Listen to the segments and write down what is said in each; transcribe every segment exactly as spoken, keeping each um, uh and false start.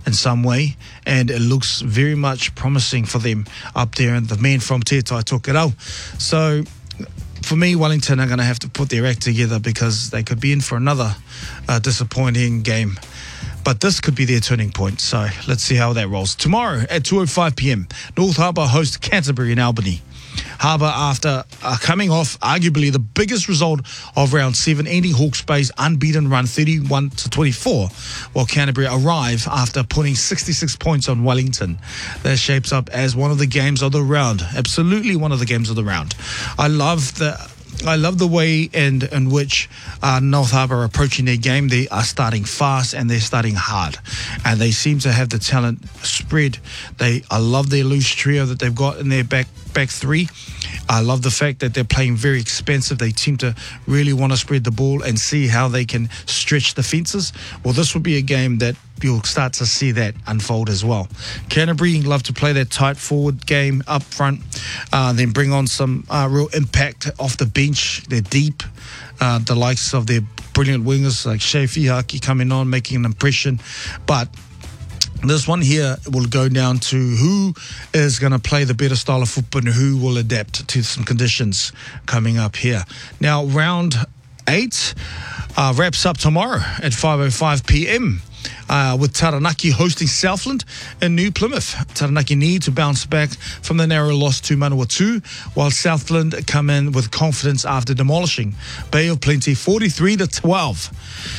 in some way, and it looks very much promising for them up there, and the men from Te Tai Tokerau. So for me, Wellington are going to have to put their act together, because they could be in for another uh, disappointing game. But this could be their turning point. So let's see how that rolls. Tomorrow at two oh five p.m, North Harbour host Canterbury in Albany. Harbour, after uh, coming off arguably the biggest result of round seven, ending Hawke's Bay's unbeaten run thirty-one to twenty-four, while Canterbury arrive after putting sixty-six points on Wellington. That shapes up as one of the games of the round. Absolutely one of the games of the round. I love the... I love the way in, in which uh, North Harbour are approaching their game. They are starting fast and they're starting hard, and they seem to have the talent spread. They, I love their loose trio that they've got in their back back three. I love the fact that they're playing very expensive. They seem to really want to spread the ball and see how they can stretch the fences. Well, this will be a game that you'll start to see that unfold as well. Canterbury love to play that tight forward game up front, uh, then bring on some uh, real impact off the bench. They're deep. Uh, the likes of their brilliant wingers like Shea Fihaki coming on, making an impression. But this one here will go down to who is going to play the better style of football and who will adapt to some conditions coming up here. Now, round eight uh, wraps up tomorrow at five oh five p.m. Uh, with Taranaki hosting Southland in New Plymouth. Taranaki need to bounce back from the narrow loss to Manawatu, while Southland come in with confidence after demolishing Bay of Plenty forty-three to twelve.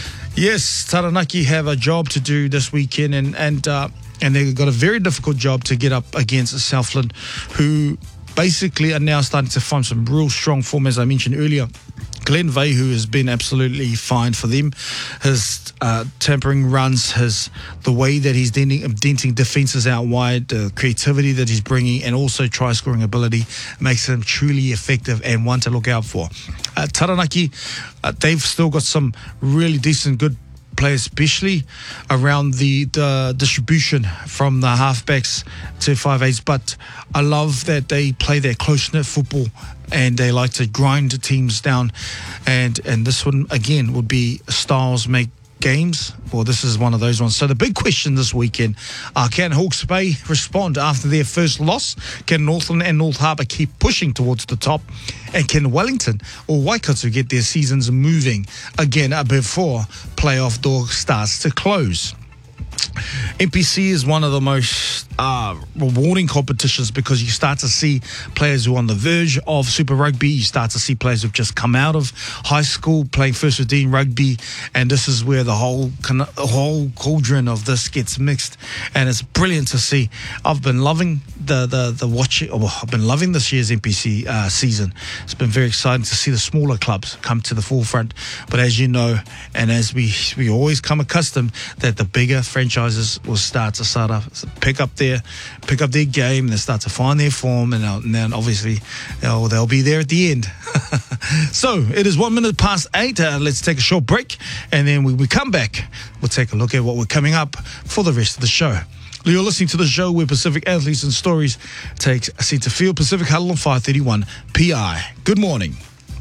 Yes, Taranaki have a job to do this weekend, and and uh, and they've got a very difficult job to get up against Southland, who basically are now starting to find some real strong form, as I mentioned earlier. Glenn Vehu has been absolutely fine for them. His uh, tampering runs, his the way that he's denting, denting defences out wide, the creativity that he's bringing, and also try-scoring ability makes him truly effective and one to look out for. Uh, Taranaki, uh, they've still got some really decent, good players, especially around the, the distribution from the halfbacks to five eights. But I love that they play their close-knit football and they like to grind teams down. And, and this one, again, would be styles make games. Well, this is one of those ones. So the big question this weekend, uh, can Hawke's Bay respond after their first loss? Can Northland and North Harbour keep pushing towards the top? And can Wellington or Waikato get their seasons moving again before playoff door starts to close? N P C is one of the most uh, rewarding competitions, because you start to see players who are on the verge of Super Rugby. You start to see players who've just come out of high school playing First fifteen rugby, and this is where the whole the whole cauldron of this gets mixed, and it's brilliant to see. I've been loving the the the watching. Oh, I've been loving this year's N P C uh, season. It's been very exciting to see the smaller clubs come to the forefront. But as you know, and as we we always come accustomed, that the bigger franchises will start to start up, pick up their pick up their game, and they start to find their form, and, and then obviously they'll, they'll be there at the end. So it is one minute past eight. Uh, let's take a short break, and then when we come back, we'll take a look at what we're coming up for the rest of the show. You're listening to the show where Pacific Athletes and Stories takes a seat to field. Pacific Huddle on five thirty-one P I. Good morning.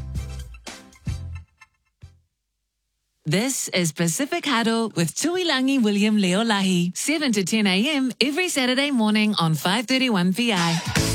This is Pacific Huddle with Tuilangi William Leolahi, seven to ten a.m. every Saturday morning on five thirty-one P I.